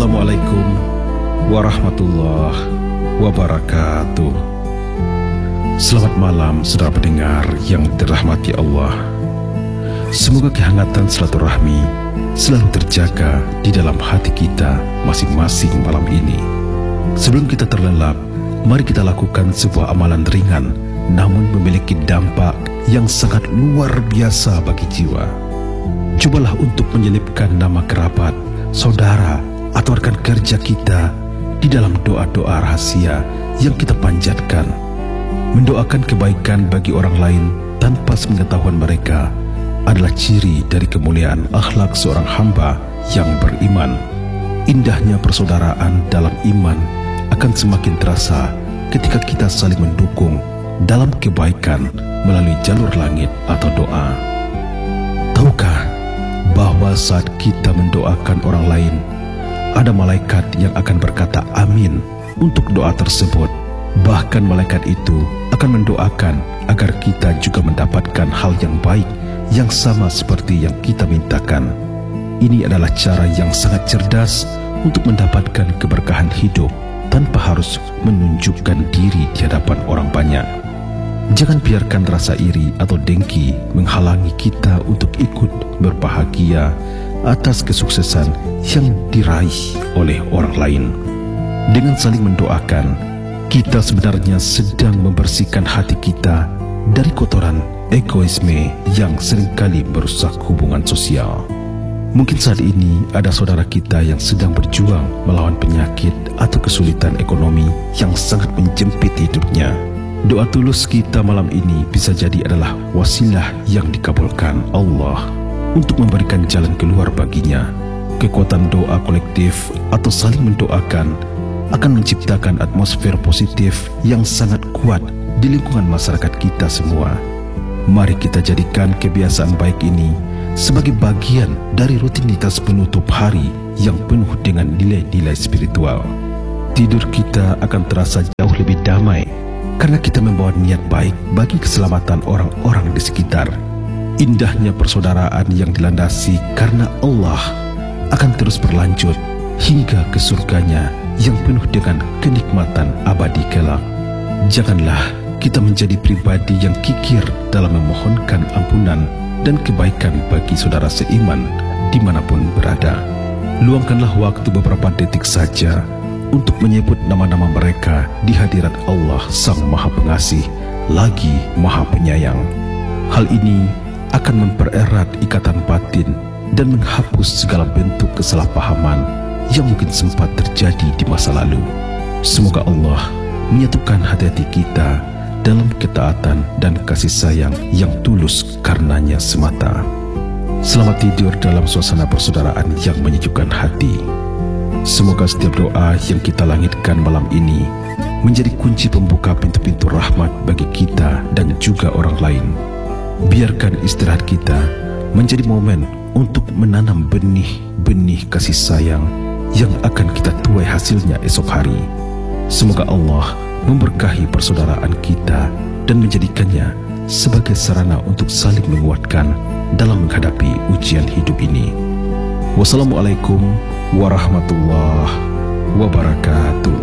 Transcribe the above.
Assalamualaikum warahmatullahi wabarakatuh. Selamat malam saudara pendengar yang dirahmati Allah. Semoga kehangatan silaturahmi selalu terjaga di dalam hati kita masing-masing malam ini. Sebelum kita terlelap, mari kita lakukan sebuah amalan ringan namun memiliki dampak yang sangat luar biasa bagi jiwa. Cobalah untuk menyelipkan nama kerabat, saudara, atau rekan kerja kita di dalam doa-doa rahasia yang kita panjatkan. Mendoakan kebaikan bagi orang lain tanpa sepengetahuan mereka adalah ciri dari kemuliaan akhlak seorang hamba yang beriman. Indahnya persaudaraan dalam iman akan semakin terasa ketika kita saling mendukung dalam kebaikan melalui jalur langit atau doa. Tahukah bahwa saat kita mendoakan orang lain, ada malaikat yang akan berkata amin untuk doa tersebut. Bahkan malaikat itu akan mendoakan agar kita juga mendapatkan hal yang baik yang sama seperti yang kita mintakan. Ini adalah cara yang sangat cerdas untuk mendapatkan keberkahan hidup tanpa harus menunjukkan diri di hadapan orang banyak. Jangan biarkan rasa iri atau dengki menghalangi kita untuk ikut berbahagia atas kesuksesan yang diraih oleh orang lain. Dengan saling mendoakan, kita sebenarnya sedang membersihkan hati kita dari kotoran egoisme yang seringkali merusak hubungan sosial. Mungkin saat ini ada saudara kita yang sedang berjuang melawan penyakit atau kesulitan ekonomi yang sangat menjepit hidupnya. Doa tulus kita malam ini bisa jadi adalah wasilah yang dikabulkan Allah untuk memberikan jalan keluar baginya. Kekuatan doa kolektif atau saling mendoakan akan menciptakan atmosfer positif yang sangat kuat di lingkungan masyarakat kita semua. Mari kita jadikan kebiasaan baik ini sebagai bagian dari rutinitas penutup hari yang penuh dengan nilai-nilai spiritual. Tidur kita akan terasa jauh lebih damai karena kita membawa niat baik bagi keselamatan orang-orang di sekitar. Indahnya persaudaraan yang dilandasi karena Allah akan terus berlanjut hingga ke surganya yang penuh dengan kenikmatan abadi kelak. Janganlah kita menjadi pribadi yang kikir dalam memohonkan ampunan dan kebaikan bagi saudara seiman dimanapun berada. Luangkanlah waktu beberapa detik saja untuk menyebut nama-nama mereka di hadirat Allah Sang Maha Pengasih lagi Maha Penyayang. Hal ini akan mempererat ikatan batin dan menghapus segala bentuk kesalahpahaman yang mungkin sempat terjadi di masa lalu. Semoga Allah menyatukan hati-hati kita dalam ketaatan dan kasih sayang yang tulus karenanya semata. Selamat tidur dalam suasana persaudaraan yang menyejukkan hati. Semoga setiap doa yang kita langitkan malam ini menjadi kunci pembuka pintu-pintu rahmat bagi kita dan juga orang lain. Biarkan istirahat kita menjadi momen untuk menanam benih-benih kasih sayang yang akan kita tuai hasilnya esok hari. Semoga Allah memberkahi persaudaraan kita dan menjadikannya sebagai sarana untuk saling menguatkan dalam menghadapi ujian hidup ini. Wassalamualaikum warahmatullahi wabarakatuh.